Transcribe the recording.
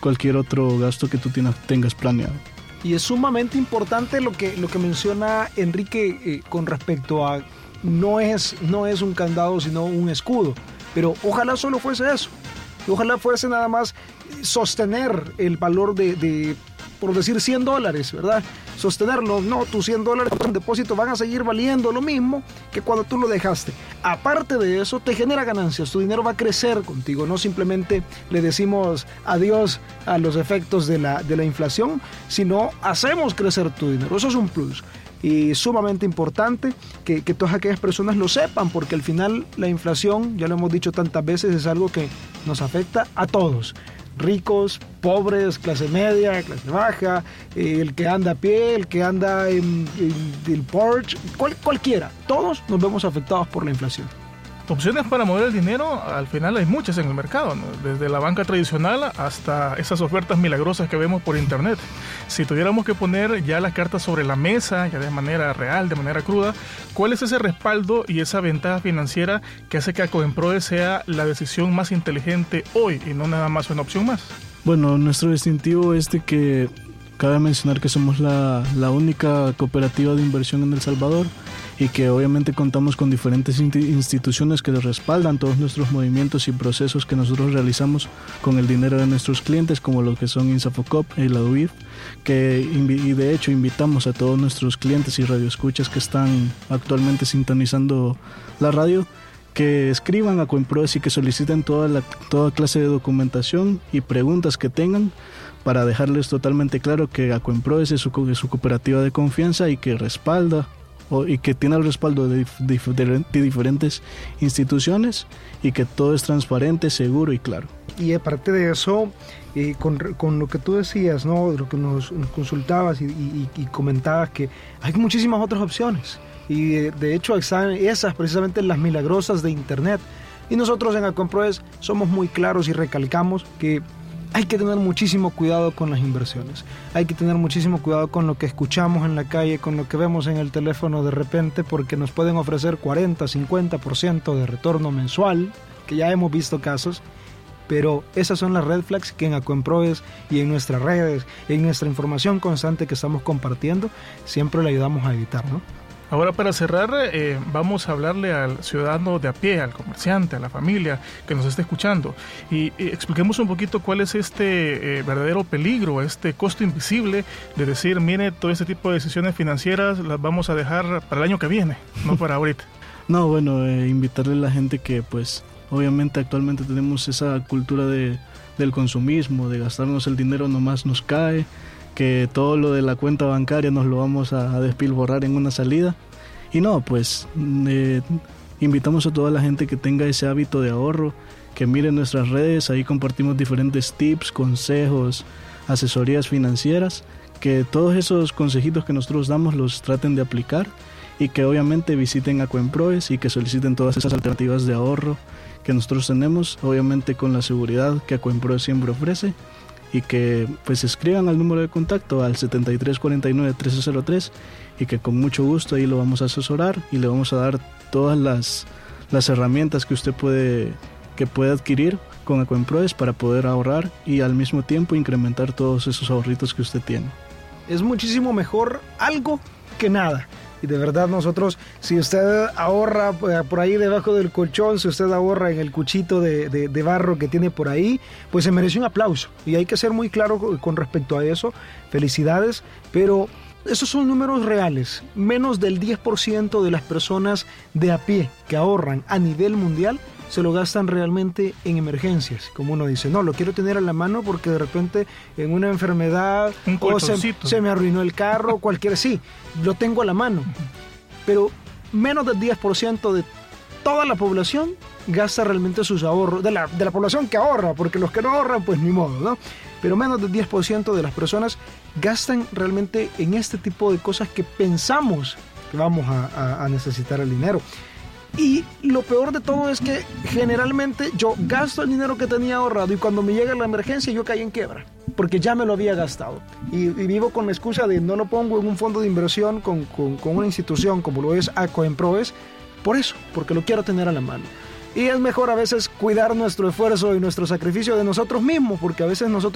cualquier otro gasto que tú tengas planeado. Y es sumamente importante lo que menciona Enrique con respecto a no es un candado sino un escudo, pero ojalá solo fuese eso, ojalá fuese nada más sostener el valor de por decir $100, ¿verdad? Sostenerlo, no, tus $100 en depósito van a seguir valiendo lo mismo que cuando tú lo dejaste. Aparte de eso, te genera ganancias, tu dinero va a crecer contigo, no simplemente le decimos adiós a los efectos de la inflación, sino hacemos crecer tu dinero, eso es un plus. Y sumamente importante que todas aquellas personas lo sepan, porque al final la inflación, ya lo hemos dicho tantas veces, es algo que nos afecta a todos. Ricos, pobres, clase media, clase baja, el que anda a pie, el que anda en el Porsche, cualquiera. Todos nos vemos afectados por la inflación. Opciones para mover el dinero, al final hay muchas en el mercado, ¿no? Desde la banca tradicional hasta esas ofertas milagrosas que vemos por internet. Si tuviéramos que poner ya las cartas sobre la mesa, ya de manera real, de manera cruda, ¿cuál es ese respaldo y esa ventaja financiera que hace que Akoemproe sea la decisión más inteligente hoy y no nada más una opción más? Bueno, nuestro distintivo es de que cabe mencionar que somos la única cooperativa de inversión en El Salvador, y que obviamente contamos con diferentes instituciones que respaldan todos nuestros movimientos y procesos que nosotros realizamos con el dinero de nuestros clientes, como lo que son INSAFOCOP y la UIF, y de hecho invitamos a todos nuestros clientes y radioescuchas que están actualmente sintonizando la radio, que escriban a Akoemproe y que soliciten toda clase de documentación y preguntas que tengan, para dejarles totalmente claro que Akoemproe es su cooperativa de confianza y que respalda y que tiene el respaldo de diferentes instituciones, y que todo es transparente, seguro y claro. Y aparte de eso, con lo que tú decías, ¿no? Lo que nos consultabas y comentabas, que hay muchísimas otras opciones, y de hecho están esas precisamente las milagrosas de internet, y nosotros en Akoemproe somos muy claros y recalcamos que hay que tener muchísimo cuidado con las inversiones, hay que tener muchísimo cuidado con lo que escuchamos en la calle, con lo que vemos en el teléfono de repente, porque nos pueden ofrecer 40, 50% de retorno mensual, que ya hemos visto casos, pero esas son las red flags que en Akoemproe y en nuestras redes, en nuestra información constante que estamos compartiendo, siempre le ayudamos a evitar, ¿no? Ahora, para cerrar, vamos a hablarle al ciudadano de a pie, al comerciante, a la familia que nos esté escuchando, y expliquemos un poquito cuál es este verdadero peligro, este costo invisible de decir, mire, todo este tipo de decisiones financieras las vamos a dejar para el año que viene, no para ahorita. No, bueno, invitarle a la gente que pues obviamente actualmente tenemos esa cultura del consumismo, de gastarnos el dinero nomás nos cae, que todo lo de la cuenta bancaria nos lo vamos a despilborrar en una salida. Y no, pues invitamos a toda la gente que tenga ese hábito de ahorro, que miren nuestras redes, ahí compartimos diferentes tips, consejos, asesorías financieras, que todos esos consejitos que nosotros damos los traten de aplicar, y que obviamente visiten Akoemproe y que soliciten todas esas alternativas de ahorro que nosotros tenemos, obviamente con la seguridad que Akoemproe siempre ofrece, y que pues escriban al número de contacto al 7349-1303, y que con mucho gusto ahí lo vamos a asesorar y le vamos a dar todas las herramientas que usted puede adquirir con Akoemproe para poder ahorrar y al mismo tiempo incrementar todos esos ahorritos que usted tiene. Es muchísimo mejor algo que nada. Y de verdad nosotros, si usted ahorra por ahí debajo del colchón, si usted ahorra en el cuchito de barro que tiene por ahí, pues se merece un aplauso. Y hay que ser muy claro con respecto a eso. Felicidades, pero esos son números reales. Menos del 10% de las personas de a pie que ahorran a nivel mundial se lo gastan realmente en emergencias. Como uno dice, no, lo quiero tener a la mano porque de repente en una enfermedad o se me arruinó el carro, sí, lo tengo a la mano. Pero menos del 10% de toda la población gasta realmente sus ahorros, de la población que ahorra, porque los que no ahorran, pues ni modo, ¿no? Pero menos del 10% de las personas gastan realmente en este tipo de cosas que pensamos que vamos a necesitar el dinero. Y lo peor de todo es que generalmente yo gasto el dinero que tenía ahorrado, y cuando me llega la emergencia yo caí en quiebra, porque ya me lo había gastado. Y vivo con la excusa de no lo pongo en un fondo de inversión con una institución como lo es Akoemproe, por eso, porque lo quiero tener a la mano. Y es mejor a veces cuidar nuestro esfuerzo y nuestro sacrificio de nosotros mismos, porque a veces nosotros